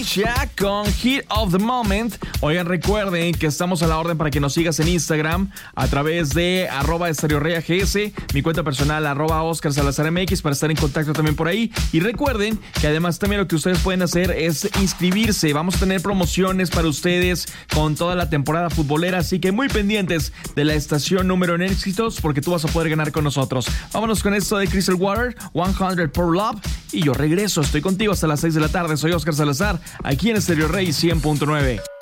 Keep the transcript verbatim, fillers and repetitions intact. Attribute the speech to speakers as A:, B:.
A: Doja con Hit of the Moment. Oigan, recuerden que estamos a la orden para que nos sigas en Instagram a través de arroba Stereo Rey A G S, mi cuenta personal arroba Oscar Salazar M X, para estar en contacto también por ahí. Y recuerden que además también lo que ustedes pueden hacer es inscribirse. Vamos a tener promociones para ustedes con toda la temporada futbolera, así que muy pendientes de la estación número en éxitos, porque tú vas a poder ganar con nosotros. Vámonos con esto de Crystal Water, cien por Love, y yo regreso, estoy contigo hasta las seis de la tarde. Soy Oscar Salazar, aquí en Stereo Rey cien punto nueve.